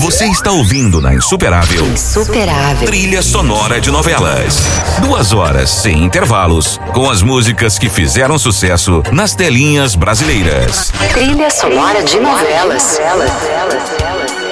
Você está ouvindo na Insuperável. Trilha sonora de novelas. 2 horas sem intervalos, com as músicas que fizeram sucesso nas telinhas brasileiras. Trilha sonora de novelas.